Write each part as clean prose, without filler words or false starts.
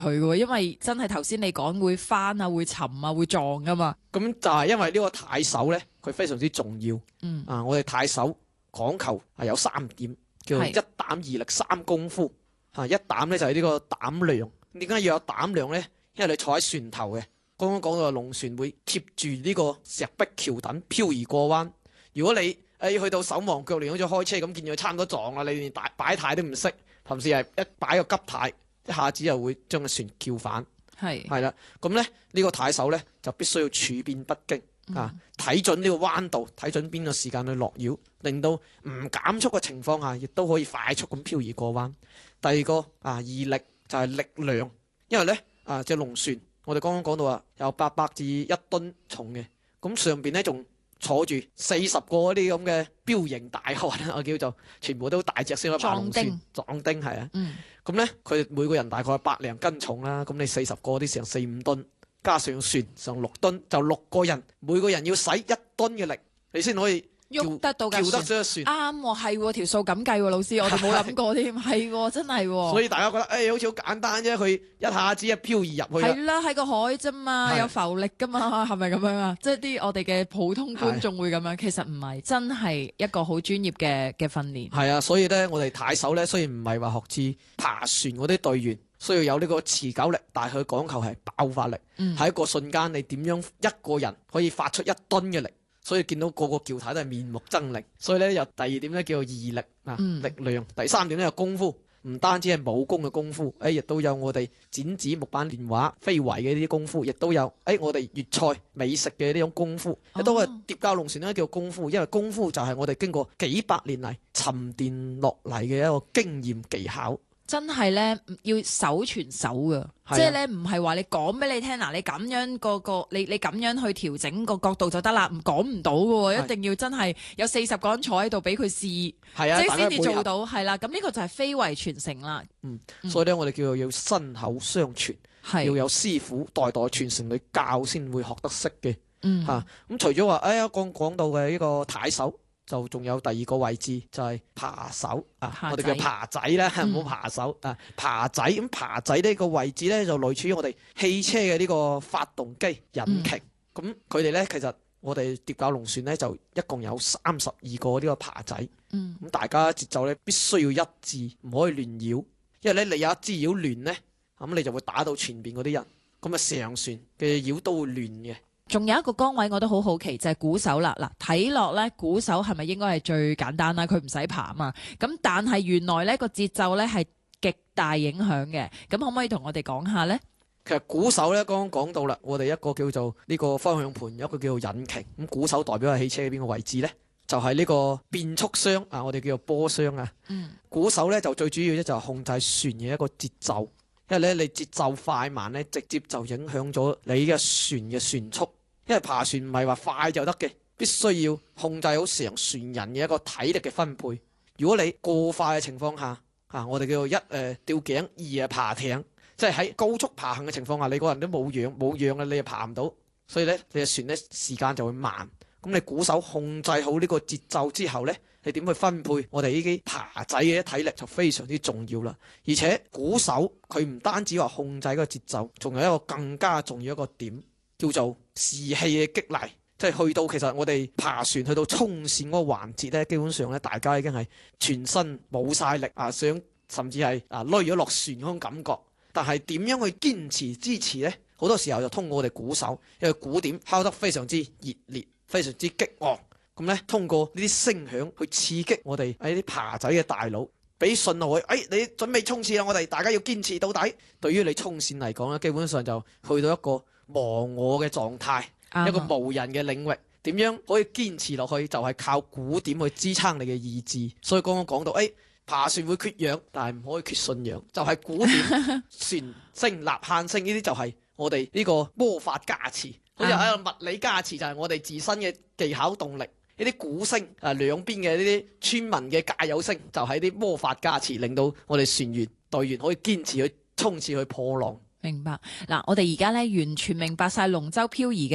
佢嘅，因為真係頭先你講會翻啊、會沉啊、會撞噶嘛。 咁就係因為呢個太守咧，佢非常之重要。我哋太守講求係有3點，叫做一膽二力3功夫。一膽咧就係呢個膽量。點解要有膽量咧？因為你坐喺船頭嘅，剛剛講到龍船會貼住呢個石壁橋墩漂移過彎。如果你去到手忙腳亂，好似開車咁，見佢差唔多撞啦，你連擺軚都唔識，甚至係一擺個急軚，一下子又會將個船翹反。係啦，咁咧呢個太守咧就必須要處變不驚睇準呢個彎度，睇準邊個時間去落繞，令到唔減速嘅情況下，亦都可以快速咁漂移過彎。第二個二力就係力量，因為咧隻龍船，我哋剛剛講到有800至1噸重嘅，咁上邊咧仲坐住40個嗰啲咁嘅彪形大漢，我叫做全部都大隻先可以爬龍船，壯丁係啊。咁咧佢每個人大概100零斤重啦，咁你40個啲成4-5噸，加上船上6噸，就6個人，每個人要使1噸嘅力，你先可以喐得到架船。啱喎，係喎，條數咁計喎，老師，我哋冇諗過添，係喎，真係喎。 所以大家覺得好似好簡單啫，佢一下子漂移入去。 係啦，喺個海啫嘛，有浮力噶嘛，係咪咁樣啊？即係啲我哋嘅普通觀眾會咁樣，其實唔係，真係一個好專業嘅訓練。係啊，所以咧，我哋太守咧，雖然唔係話學似爬船嗰啲隊員，需要有呢個持久力，但係佢講求係爆發力。喺一個瞬間，你點樣一個人可以發出1噸嘅力？所以見到個個轎太都係面目猙獰，所以咧又第2點咧叫做義力力量。第3點咧有功夫，唔單止係武功嘅功夫，亦都有我哋剪紙、木板、練畫、非遺嘅呢啲功夫，亦都有我哋粵菜美食嘅呢種功夫，亦都係疊教龍船咧叫功夫，因為功夫就係我哋經過幾百年嚟沉澱落嚟嘅一個經驗技巧。 真係咧要手傳手噶，即係咧唔係話你講俾你聽嗱，你咁樣你咁樣去調整個角度就得啦，講唔到噶，一定要真係有40個人坐喺度俾佢試，即係先至做到。係啦，咁呢個就係非遺傳承啦。 所以咧我哋叫做要身口相傳，要有師傅代代傳承你教先會學得識嘅。咁除咗話講到嘅呢個太守，就仲有第2個位置就係扒手我哋叫扒仔啦，唔好扒手扒仔。咁扒仔呢個位置咧就類似於我哋汽車嘅呢個發動機引擎。咁佢哋咧其實我哋疊教龍船咧就一共有32個呢個扒仔。咁大家節奏咧必須要一致，唔可以亂擾，因為咧你有一支擾亂咧，咁你就會打到前邊嗰啲人，咁成船嘅擾都會亂嘅。 仲有一個崗位我都好好奇，就係鼓手啦。嗱，睇落咧鼓手係咪應該係最簡單啦？佢唔使爬啊嘛。咁但係原來咧個節奏咧係極大影響嘅。咁可唔可以同我哋講下咧？ 其實鼓手咧剛剛講到啦，我哋一個叫做呢個方向盤，有一個叫做引擎。咁鼓手代表係汽車嘅邊個位置咧？就係呢個變速箱我哋叫做波箱啊。鼓手咧就最主要咧就係控制船嘅一個節奏，因為咧你節奏快慢咧直接就影響咗你嘅船嘅船速。因為爬船唔係話快就得嘅，必須要控制好成船人嘅一個體力嘅分配。如果你過快嘅情況下，我哋叫做1吊頸，2爬艇，即係喺高速爬行嘅情況下，你個人都冇氧啦，你又爬唔到，所以咧你嘅船咧時間就會慢。咁你鼓手控制好呢個節奏之後咧，你點去分配我哋呢啲爬仔嘅體力就非常之重要啦。而且鼓手佢唔單止話控制個節奏，仲有一個更加重要一個點，叫做士氣嘅激勵。即係去到其實我哋爬船去到衝線嗰個環節咧，基本上咧大家已經係全身冇晒力想甚至係累咗落船嗰種感覺。但係點樣去堅持支持咧？好多時候就通過我哋鼓手，因為鼓點敲得非常之熱烈，非常之激昂。咁咧通過呢啲聲響去刺激我哋呢啲爬仔嘅大腦，俾信號佢，你準備衝線啦！我哋大家要堅持到底。對於你衝線嚟講咧，基本上就去到一個忘我嘅狀態。一個無人嘅領域，點樣可以堅持落去？就係靠鼓點去支撐你嘅意志。所以剛剛講到，爬船會缺氧，但係唔可以缺信仰。就係鼓點、船聲、吶喊聲呢啲，就係我哋呢個魔法加持。好似喺個物理加持，就係我哋自身嘅技巧動力。呢啲鼓聲兩邊嘅呢啲村民嘅加油聲，就係啲魔法加持，令到我哋船員隊員可以堅持去衝刺去破浪。 明白嗱，我哋而家咧完全明白晒龍舟漂移嘅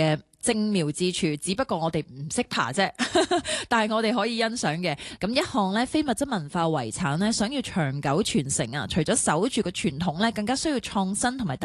精妙之處，只不過我哋唔識爬啫，但係我哋可以欣賞嘅。咁一項咧非物質文化遺產咧，想要長久傳承啊，除咗守住個傳統咧，更加需要創新同埋